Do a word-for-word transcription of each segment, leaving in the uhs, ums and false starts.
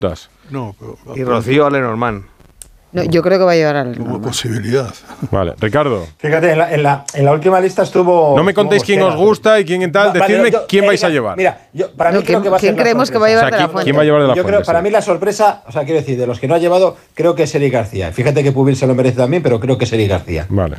No, pero, y Rocío a Lenormand. No, yo creo que va a llevar al... Como posibilidad. Vale, Ricardo. Fíjate, en la, en la, en la última lista estuvo... No me contéis quién os gusta y quién tal, Va, decidme vale, yo, quién eh, vais a llevar. Mira, yo, para mí No, creo ¿quién, que va a ser ¿quién la creemos que va a sorpresa. llevar O sea, de la ¿quién- Fuente? quién va a llevar de la Yo Fuente? creo, para Sí. mí la sorpresa, o sea, quiero decir, de los que no ha llevado, creo que es Eric García. Fíjate que Pubil se lo merece también, pero creo que es Eric García. Vale.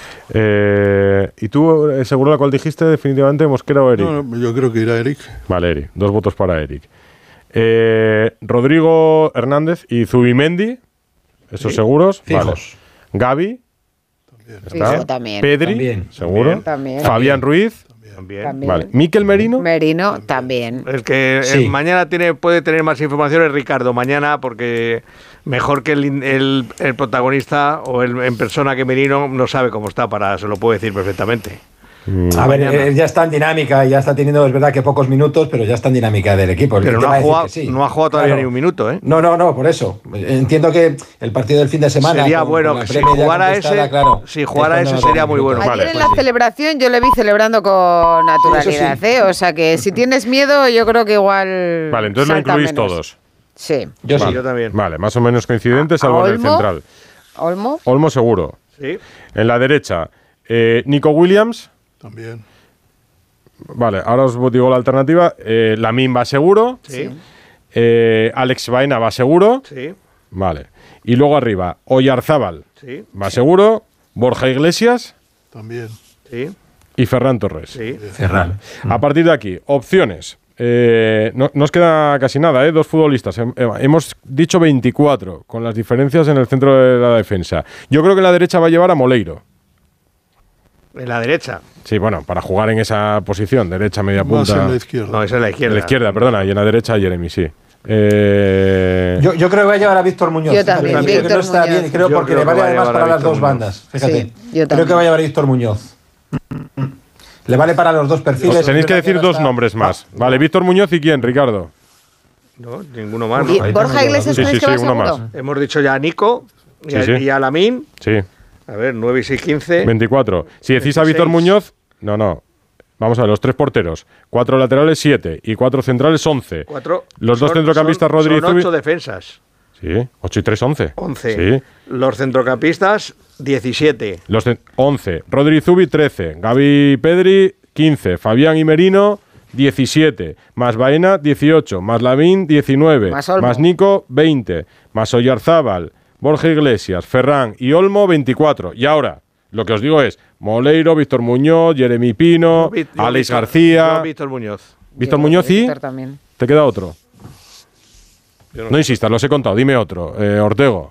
Eh, ¿Y tú, eh, seguro la cual dijiste definitivamente, Mosquera o Eric? No, no, yo creo que irá Eric. Vale, Eric. Dos votos para Eric. Eh, Rodrigo Hernández y Zubimendi, esos Sí. seguros. Fijos. Vale. Gavi. Fijo está. también. Pedri, También. seguro. También. Fabián Ruiz. También. También. Vale. Mikel Merino. Merino también. El que Sí. el mañana tiene, puede tener más información es Ricardo. Mañana, porque mejor que el, el, el protagonista o el en persona que Merino no sabe cómo está, para se lo puede decir perfectamente. A ver, Mañana. eh, ya está en dinámica, ya está teniendo, es verdad que pocos minutos, pero ya está en dinámica del equipo. Pero El no tema ha, es decir jugado, que sí. no ha jugado todavía Claro. ni un minuto, ¿eh? No, no, no, por eso. Entiendo que el partido del fin de semana... Sería con- bueno con la que si Premier ya jugara conquistada, ese- claro, si jugara es ese cuando sería va a muy bueno. Ayer Vale, en pues la sí. celebración yo le vi celebrando con naturalidad, Eso sí. ¿eh? O sea que si tienes miedo, yo creo que igual. Vale, entonces lo salta incluís menos. todos. Sí. Yo sí. Yo también. Vale, más o menos coincidentes, salvo en el ¿Olmo? central. Olmo. Olmo seguro. Sí. En la derecha, eh, Nico Williams. También. Vale, ahora os digo la alternativa. Eh, Lamine va seguro. Sí. Eh, Alex Baena va seguro. Sí. Vale. Y luego arriba, Oyarzábal Sí. va seguro. Borja Iglesias También. Sí. y Ferran Torres. Sí. Ferran. A partir de aquí, opciones. Eh, no, no os queda casi nada, ¿eh? Dos futbolistas. Hem- eh, hemos dicho veinticuatro, con las diferencias en el centro de la defensa. Yo creo que en la derecha va a llevar a Moleiro. En la derecha. Sí, bueno, para jugar en esa posición, derecha, media Más punta. en la izquierda. No, esa es la En izquierda. la izquierda, perdona, y en la derecha Jeremy, sí. Eh, Yo, yo creo que va a llevar a Víctor Muñoz. Yo Fíjate, también, creo que Víctor no está Muñoz. bien, creo, Yo porque creo le que vale va a además llevar a para las Víctor dos Muñoz. bandas. Fíjate. Sí, yo creo también. que va a llevar a Víctor Muñoz. Le vale para los dos perfiles. os tenéis que Es verdad decir no dos está- nombres más. Vale, Víctor Muñoz y quién, Ricardo. No, ninguno más. Y ¿no? ahí Borja tenemos Iglesias, Sí, ¿crees sí, que va sí, uno seguro? más. Hemos dicho ya a Nico y, Sí, a, sí. y a Lamine. Sí, A ver, nueve y seis, quince. veinticuatro. Si decís a Víctor veintiséis. Muñoz, no, no. Vamos a ver, los tres porteros. Cuatro laterales, siete. Y cuatro centrales, once. Cuatro. Los dos Son- centrocampistas, son- Rodri y Son Zubi. ocho defensas. Sí, ocho y tres, once. once. Sí. Los centrocampistas, diecisiete. Los cen- once. Rodri y Zubi, trece. Gavi y Pedri, quince. Fabián y Merino, diecisiete. Más Baena, dieciocho. Más Lavín, diecinueve. Más Olmo. Más Nico, veinte. Más Oyarzábal, Borja Iglesias, Ferran y Olmo, veinticuatro. Y ahora, lo que os digo es Moleiro, Víctor Muñoz, Jeremy Pino, Yo, Alex Víctor- García. yo, Víctor Muñoz. Víctor Yo, Muñoz y... Víctor también. ¿Te queda otro? Yo no No insistas, los he contado. Dime otro. Eh, Ortego.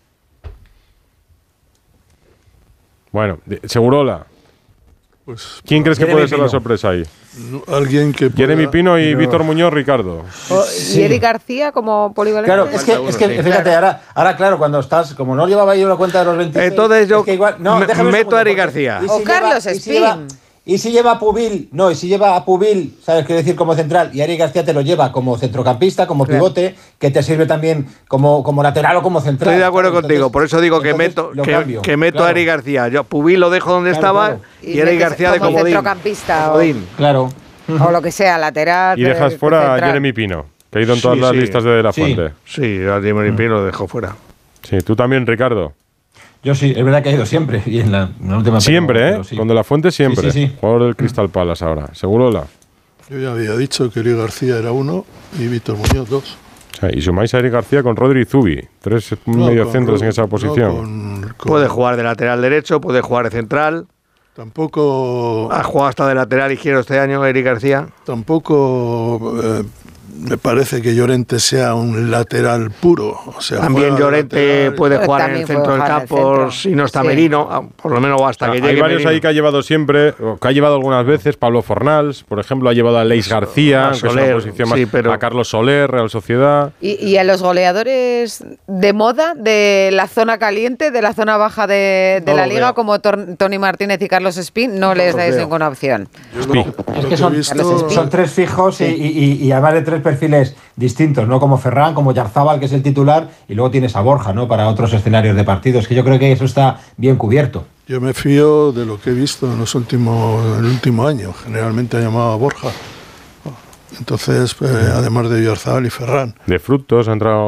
Bueno, de- Segurola. Pues ¿Quién crees que Jeremy puede ser la Pino. sorpresa ahí? no- alguien que pueda- Jeremy Pino y Yo- Víctor Muñoz, Ricardo. O- Sí. ¿Y Eric García como polivalente? Claro, es que, Falta es uno, que sí. fíjate, ahora, ahora claro, cuando estás, como no llevaba yo la cuenta de los veintiséis... Entonces yo es que igual, no, me- déjame un meto segundo, a Eric porque- García. ¿y O Carlos y si Espín. lleva- Y si lleva a Pubil, no, y si lleva a Pubil, ¿sabes qué decir? Como central, y Eric García te lo lleva como centrocampista, como Claro. pivote, que te sirve también como, como lateral o como central. Estoy de acuerdo ¿sabes? contigo, Entonces- por eso digo que entonces meto, lo que, cambio, que meto claro. a Eric García. Yo Pubil lo dejo donde Claro, estaba claro. y, Y Eric metes García de como comodín. centrocampista o- Comodín. Claro. O lo que sea, lateral. Y de- dejas de fuera a central. Jeremy Pino, que ha ido en Sí, todas las sí. listas de La Sí. Fuente. Sí, a Jeremy Pino lo dejo fuera. Sí, tú también, Ricardo. Yo sí, es verdad que ha ido siempre, y en la, en la última... Siempre, pero- ¿eh? pero sí. Con De La Fuente siempre. Sí, sí, sí. Jugador del Crystal Palace ahora. Segurola. Yo ya había dicho que Eric García era uno y Víctor Muñoz dos. O sea, y sumáis a Eric García con Rodri y Zubi. Tres No, mediocentros con- en esa no, posición. con- con- Puede jugar de lateral derecho, puede jugar de central. Tampoco, Ha jugado hasta de lateral izquierdo este año Eric García. tampoco eh, me parece que Llorente sea un lateral puro. O sea, También juega de Llorente lateral. puede Pero jugar en también el puede centro del jugar en el campo centro. si no está Sí. Merino, ah, por lo menos hasta O sea, que hay llegue varios Merino. ahí que ha llevado siempre, o que ha llevado algunas veces. Pablo Fornals, por ejemplo, ha llevado a Leis García, a que es una Soler, posición más, sí, pero- a Carlos Soler, Real Sociedad. Y, y a los goleadores de moda de la zona caliente, de la zona baja de, de No la lo liga, veo. como Tor- Tony Martínez y Carlos Espín, no les lo dais veo. ninguna opción. Yo Spi. lo Es he que son, visto- son tres fijos y, y, y además de tres perfiles distintos, no como Ferran, como Yarzábal, que es el titular, y luego tienes a Borja, ¿no? Para otros escenarios de partidos, que yo creo que eso está bien cubierto. Yo me fío de lo que he visto en los últimos, en el último año. Generalmente ha llamado a Borja. Entonces, eh, además de Oyarzabal y Ferran. De Frutos ha entrado